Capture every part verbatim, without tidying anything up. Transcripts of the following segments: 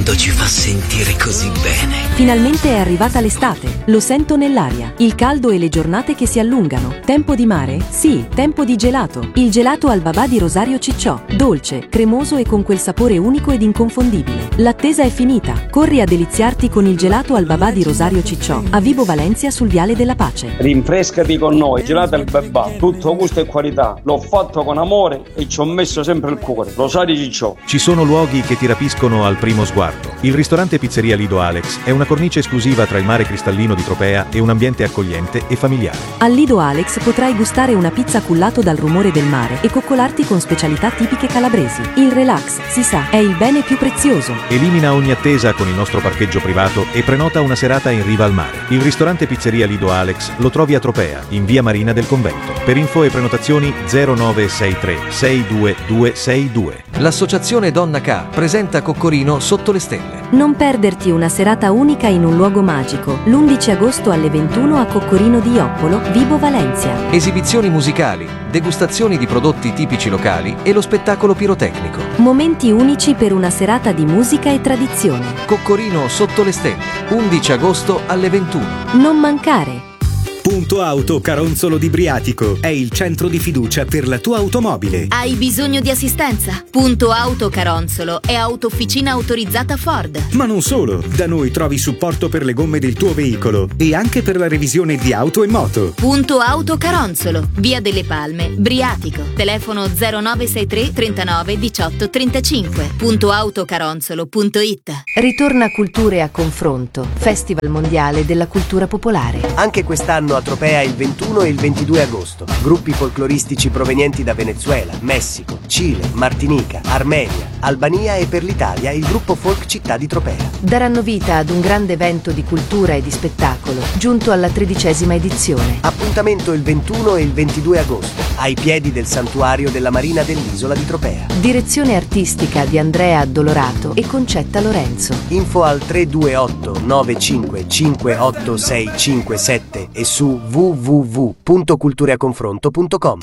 mondo ci fa sentire così bene. Finalmente è arrivata l'estate, lo sento nell'aria. Il caldo e le giornate che si allungano. Tempo di mare? Sì, tempo di gelato. Il gelato al babà di Rosario Cicciò. Dolce, cremoso e con quel sapore unico ed inconfondibile. L'attesa è finita. Corri a deliziarti con il gelato al babà di Rosario Cicciò, a Vibo Valencia sul Viale della Pace. Rinfrescati con noi, gelato al babà, tutto gusto e qualità. L'ho fatto con amore e ci ho messo sempre il cuore. Rosario Cicciò. Ci sono luoghi che ti rapiscono al primo sguardo. Il ristorante Pizzeria Lido Alex è una cornice esclusiva tra il mare cristallino di Tropea e un ambiente accogliente e familiare. Al Lido Alex potrai gustare una pizza cullato dal rumore del mare e coccolarti con specialità tipiche calabresi. Il relax, si sa, è il bene più prezioso. Elimina ogni attesa con il nostro parcheggio privato e prenota una serata in riva al mare. Il ristorante Pizzeria Lido Alex lo trovi a Tropea, in via Marina del Convento. Per info e prenotazioni zero nove sei tre sei due due sei due. L'Associazione Donna K presenta Coccorino Sotto le Stelle. Non perderti una serata unica in un luogo magico, l'undici agosto alle ventuno a Coccorino di Joppolo, Vibo Valencia. Esibizioni musicali, degustazioni di prodotti tipici locali e lo spettacolo pirotecnico. Momenti unici per una serata di musica e tradizione. Coccorino Sotto le Stelle, undici agosto alle ventuno. Non mancare! Punto Auto Caronzolo di Briatico è il centro di fiducia per la tua automobile. Hai bisogno di assistenza? Punto Auto Caronzolo è autofficina autorizzata Ford. Ma non solo, da noi trovi supporto per le gomme del tuo veicolo e anche per la revisione di auto e moto. Punto Auto Caronzolo, via delle Palme, Briatico. Telefono zero nove sei tre trentanove diciotto trentacinque. punto autocaronzolo punto it. Ritorna Culture a Confronto, Festival Mondiale della Cultura Popolare. Anche quest'anno a Tropea il ventuno e il ventidue agosto. Gruppi folcloristici provenienti da Venezuela, Messico, Cile, Martinica, Armenia, Albania e per l'Italia il gruppo folk Città di Tropea. Daranno vita ad un grande evento di cultura e di spettacolo, giunto alla tredicesima edizione. Appuntamento il ventuno e il ventidue agosto, ai piedi del santuario della Marina dell'Isola di Tropea. Direzione artistica di Andrea Addolorato e Concetta Lorenzo. Info al tre due otto nove cinque cinque otto sei cinque sette e su w w w punto cultureaconfronto punto com.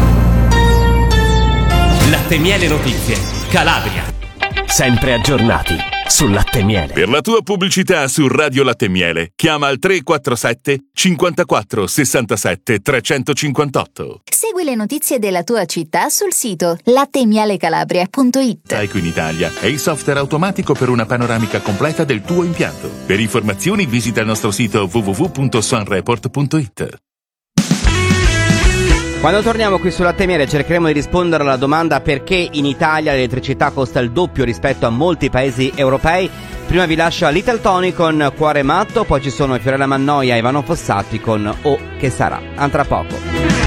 Latte Miele Notizie, Calabria. Sempre aggiornati sul latte miele. Per la tua pubblicità su Radio Latte Miele, chiama al tre quattro sette cinquantaquattro sessantasette trecentocinquantotto. Segui le notizie della tua città sul sito latte miele calabria punto it. Tyco in Italia è il software automatico per una panoramica completa del tuo impianto. Per informazioni visita il nostro sito w w w punto sunreport punto it. Quando torniamo qui su Latte Miele cercheremo di rispondere alla domanda perché in Italia l'elettricità costa il doppio rispetto a molti paesi europei. Prima vi lascio Little Tony con Cuore Matto, poi ci sono Fiorella Mannoia e Ivano Fossati con O che sarà. A tra poco.